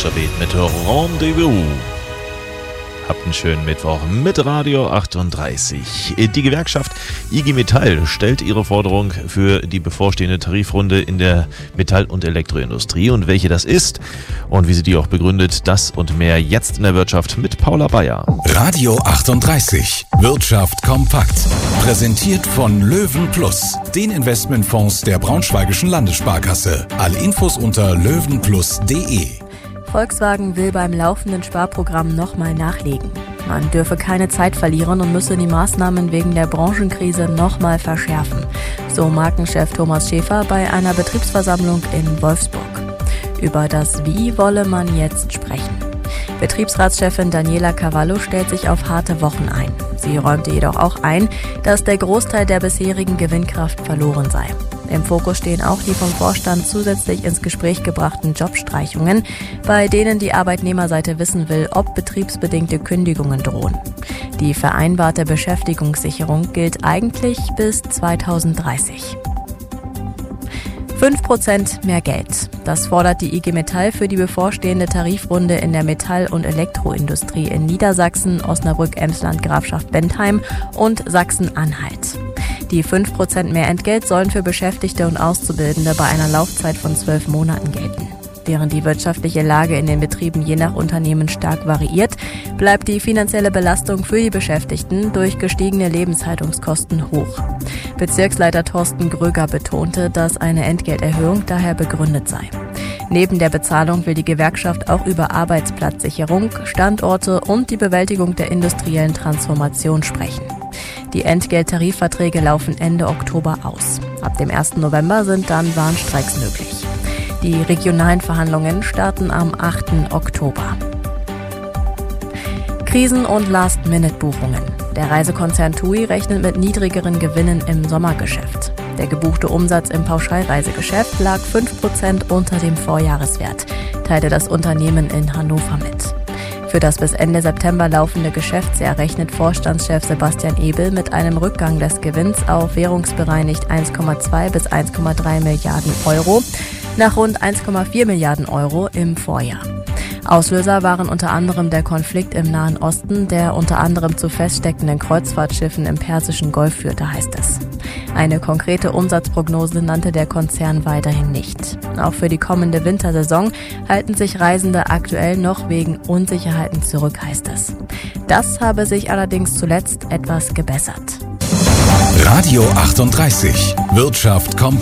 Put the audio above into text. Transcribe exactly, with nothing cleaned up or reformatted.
Alphabet mit Rendezvous. Habt einen schönen Mittwoch mit Radio achtunddreißig. Die Gewerkschaft I G Metall stellt ihre Forderung für die bevorstehende Tarifrunde in der Metall- und Elektroindustrie. Und welche das ist und wie sie die auch begründet, das und mehr jetzt in der Wirtschaft mit Paula Bayer. Radio achtunddreißig. Wirtschaft kompakt. Präsentiert von Löwen Plus, den Investmentfonds der Braunschweigischen Landessparkasse. Alle Infos unter löwenplus punkt de. Volkswagen will beim laufenden Sparprogramm nochmal nachlegen. Man dürfe keine Zeit verlieren und müsse die Maßnahmen wegen der Branchenkrise nochmal verschärfen, so Markenchef Thomas Schäfer bei einer Betriebsversammlung in Wolfsburg. Über das Wie wolle man jetzt sprechen. Betriebsratschefin Daniela Cavallo stellt sich auf harte Wochen ein. Sie räumte jedoch auch ein, dass der Großteil der bisherigen Gewinnkraft verloren sei. Im Fokus stehen auch die vom Vorstand zusätzlich ins Gespräch gebrachten Jobstreichungen, bei denen die Arbeitnehmerseite wissen will, ob betriebsbedingte Kündigungen drohen. Die vereinbarte Beschäftigungssicherung gilt eigentlich bis zweitausenddreißig. fünf Prozent mehr Geld. Das fordert die I G Metall für die bevorstehende Tarifrunde in der Metall- und Elektroindustrie in Niedersachsen, Osnabrück, Emsland, Grafschaft Bentheim und Sachsen-Anhalt. Die fünf Prozent mehr Entgelt sollen für Beschäftigte und Auszubildende bei einer Laufzeit von zwölf Monaten gelten. Während die wirtschaftliche Lage in den Betrieben je nach Unternehmen stark variiert, bleibt die finanzielle Belastung für die Beschäftigten durch gestiegene Lebenshaltungskosten hoch. Bezirksleiter Thorsten Gröger betonte, dass eine Entgelterhöhung daher begründet sei. Neben der Bezahlung will die Gewerkschaft auch über Arbeitsplatzsicherung, Standorte und die Bewältigung der industriellen Transformation sprechen. Die Entgelttarifverträge laufen Ende Oktober aus. Ab dem ersten November sind dann Warnstreiks möglich. Die regionalen Verhandlungen starten am achten Oktober. Krisen- und Last-Minute-Buchungen. Der Reisekonzern T U I rechnet mit niedrigeren Gewinnen im Sommergeschäft. Der gebuchte Umsatz im Pauschalreisegeschäft lag fünf Prozent unter dem Vorjahreswert, teilte das Unternehmen in Hannover mit. Für das bis Ende September laufende Geschäftsjahr rechnet Vorstandschef Sebastian Ebel mit einem Rückgang des Gewinns auf währungsbereinigt eins Komma zwei bis eins Komma drei Milliarden Euro nach rund eins Komma vier Milliarden Euro im Vorjahr. Auslöser waren unter anderem der Konflikt im Nahen Osten, der unter anderem zu feststeckenden Kreuzfahrtschiffen im Persischen Golf führte, heißt es. Eine konkrete Umsatzprognose nannte der Konzern weiterhin nicht. Auch für die kommende Wintersaison halten sich Reisende aktuell noch wegen Unsicherheiten zurück, heißt es. Das habe sich allerdings zuletzt etwas gebessert. Radio achtunddreißig. Wirtschaft kompakt.